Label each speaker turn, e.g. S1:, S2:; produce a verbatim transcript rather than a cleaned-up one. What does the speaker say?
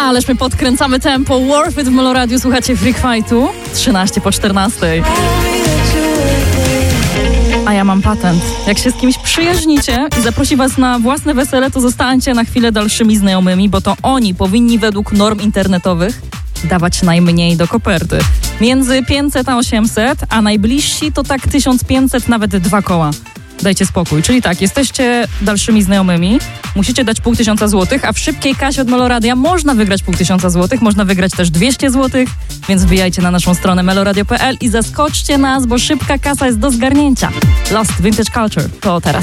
S1: Ależ my podkręcamy tempo. Worth It w Meloradiu. Słuchacie Freak Fightu. trzynaście po czternastej. A ja mam patent. Jak się z kimś przyjaźnicie i zaprosi was na własne wesele, to zostańcie na chwilę dalszymi znajomymi, bo to oni powinni według norm internetowych dawać najmniej do koperty. Między pięćset a osiemset, a najbliżsi to tak tysiąc pięćset, nawet dwa koła. Dajcie spokój. Czyli tak, jesteście dalszymi znajomymi, musicie dać pół tysiąca złotych, a w szybkiej kasie od Meloradia można wygrać pół tysiąca złotych, można wygrać też dwieście złotych, więc wbijajcie na naszą stronę meloradio kropka p l i zaskoczcie nas, bo szybka kasa jest do zgarnięcia. Lost Vintage Culture to teraz.